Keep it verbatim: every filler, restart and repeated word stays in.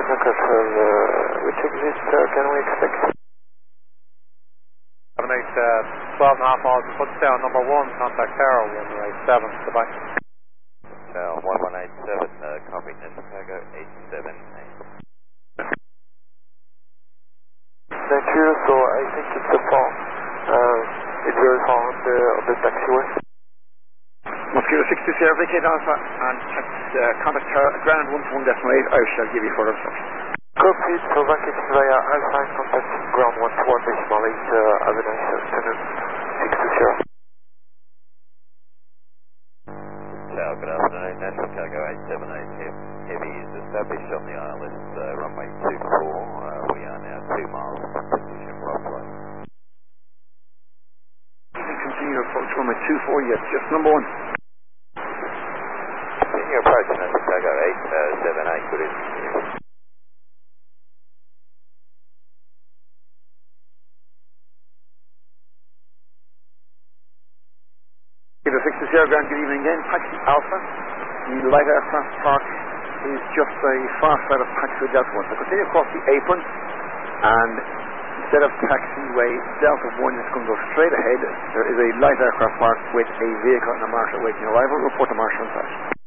Delta Control, uh, which exit uh, can we expect? seven eight, uh, twelve and a half hours, put down number one, contact Tower one one eight seven, goodbye. Tower one one eight seven, uh, copy, Delta Cargo eight seven eight. Thank you, so I think it's a far, uh, it's very far on the, on the taxiway. Mosquito six two zero, vacate Alpha and uh, contact Tower, ground one one decimal eight, I shall give you further instructions. Copy, so vacating via Alpha and contacting ground one one decimal eight, uh, have a nice afternoon, six two zero. Tower, good afternoon, National Cargo eight seven eight, heavy is established on the I L S uh, runway two four, uh, we are now two miles from position Rockaway. You can continue to approach runway two four, yes, just number one. Continue approach, National Cargo eight seven eight, good evening. six two zero, ground, good evening again. Taxi Alpha, the light aircraft park is just a far side of taxiway Delta one. So continue across the apron, and instead of taxiway Delta one, it's going to go straight ahead. There is a light aircraft park with a vehicle and a marshal waiting arrival. Report to marshal inside.